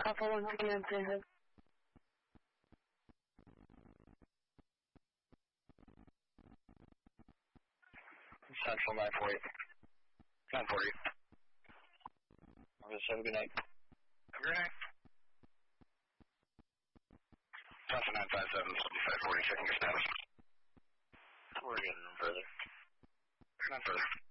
Alpha 1 again, please. Central 940. 940. Have a good night. Good night. Delta 957, 7540, checking your status. We're getting further. Not further.